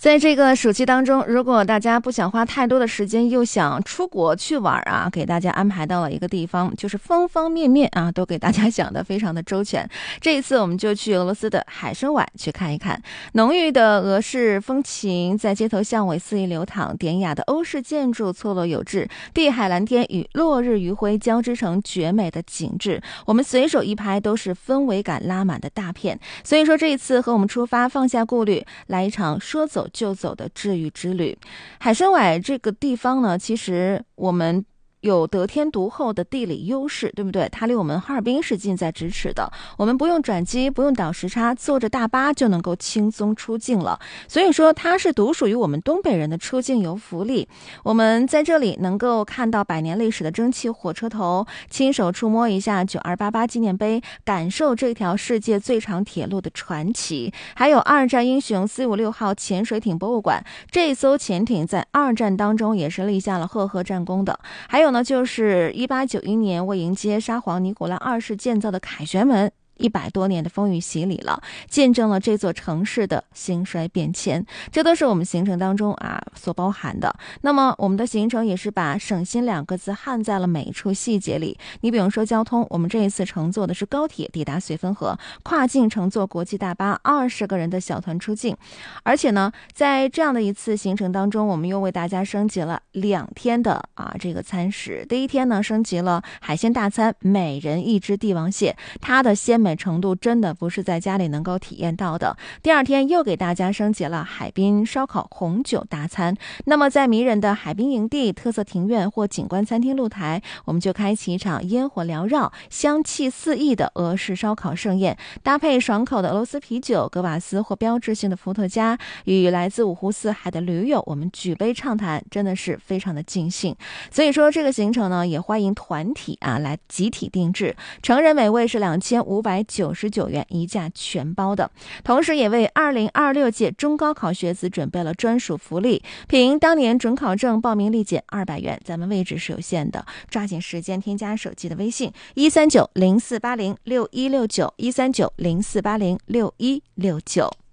在这个暑期当中，如果大家不想花太多的时间，又想出国去玩啊，给大家安排到了一个地方，就是方方面面啊，都给大家想得非常的周全。这一次我们就去俄罗斯的海参崴去看一看，浓郁的俄式风情在街头巷尾肆意流淌，典雅的欧式建筑错落有致，碧海蓝天与落日余晖交织成绝美的景致，我们随手一拍都是氛围感拉满的大片。所以说这一次和我们出发，放下顾虑，来一场说走就走的治愈之旅。海参崴这个地方呢，其实我们有得天独厚的地理优势，对不对？它离我们哈尔滨是近在咫尺的，我们不用转机，不用倒时差，坐着大巴就能够轻松出境了。所以说它是独属于我们东北人的出境游福利。我们在这里能够看到百年历史的蒸汽火车头，亲手触摸一下9288纪念碑，感受这条世界最长铁路的传奇。还有二战英雄456号潜水艇博物馆，这艘潜艇在二战当中也是立下了赫赫战功的。还有呢，就是1891年为迎接沙皇尼古拉二世建造的凯旋门，100多年的风雨洗礼了，见证了这座城市的兴衰变迁，这都是我们行程当中所包含的。那么我们的行程也是把省心2个字焊在了每一处细节里。你比如说交通，我们这一次乘坐的是高铁抵达绥芬河，跨境乘坐国际大巴，20个人的小团出境。而且呢，在这样的一次行程当中，我们又为大家升级了2天的这个餐食。第一天呢，升级了海鲜大餐，每人1只帝王蟹，它的鲜美程度真的不是在家里能够体验到的。第二天又给大家升级了海滨烧烤红酒大餐。那么在迷人的海滨营地、特色庭院或景观餐厅露台，我们就开启一场烟火缭绕、香气四溢的俄式烧烤盛宴，搭配爽口的俄罗斯啤酒、格瓦斯或标志性的伏特加，与来自五湖四海的驴友我们举杯畅谈，真的是非常的尽兴。所以说这个行程呢，也欢迎团体来集体定制，成人每位是2599元，1价全包的。同时也为2026届中高考学子准备了专属福利，凭当年准考证报名立减200元，咱们位置是有限的，抓紧时间添加手机的微信13904806169，13904806169。